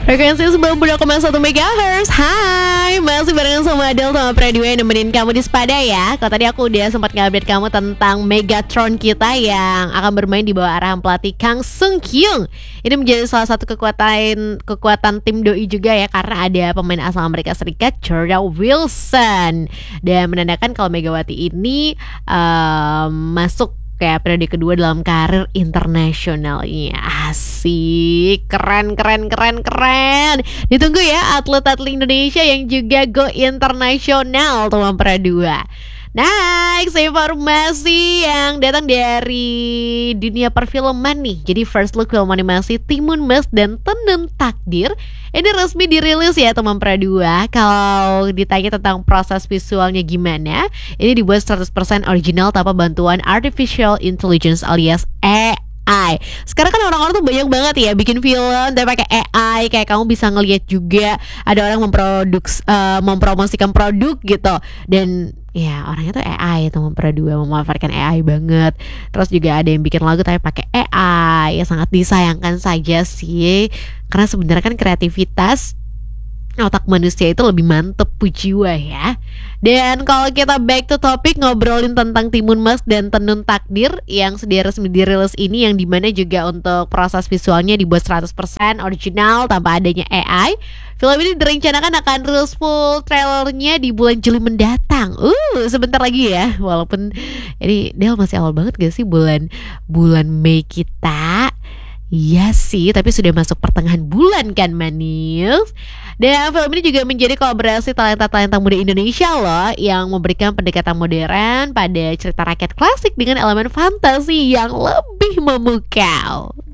Frekuensi 90,1 MHz. Hai, masih barengan sama Adel sama Pradua yang nemenin kamu di Spada ya. Kalau tadi aku udah sempat nge-update kamu tentang Megatron kita yang akan bermain di bawah arahan pelatih Kang Sung Kyung. Ini menjadi salah satu kekuatan tim doi juga ya, karena ada pemain asal Amerika Serikat, Jordan Wilson, dan menandakan kalau Megawati ini masuk kayak periode kedua dalam karir internasionalnya. Asik, keren. Ditunggu ya atlet-atlet Indonesia yang juga go internasional teman Pradua. Next, informasi yang datang dari dunia perfilman nih. Jadi first look film animasi Timun Mas dan Tenun Takdir ini resmi dirilis ya teman Pradua. Kalau ditanya tentang proses visualnya gimana, ini dibuat 100% original tanpa bantuan artificial intelligence alias AI. Sekarang kan orang-orang tuh banyak banget ya bikin film tapi pakai AI. Kayak kamu bisa ngelihat juga ada orang mempromosikan produk gitu, dan ya orangnya tuh AI teman Pradua, memanfaatkan AI banget. Terus juga ada yang bikin lagu tapi pakai AI. Ya sangat disayangkan saja sih, karena sebenarnya kan kreativitas otak manusia itu lebih mantep pujiwa ya. Dan kalau kita back to topic, ngobrolin tentang Timun Mas dan Tenun Takdir yang sudah resmi dirilis ini, yang dimana juga untuk proses visualnya dibuat 100% original tanpa adanya AI. Film ini direncanakan akan rilis full trailernya di bulan Juli mendatang. Sebentar lagi ya. Walaupun ini Del masih awal banget gak sih bulan Mei kita? Iya sih, tapi sudah masuk pertengahan bulan kan manis. Dan film ini juga menjadi kolaborasi talenta-talenta muda Indonesia loh, yang memberikan pendekatan modern pada cerita rakyat klasik dengan elemen fantasi yang lebih memukau.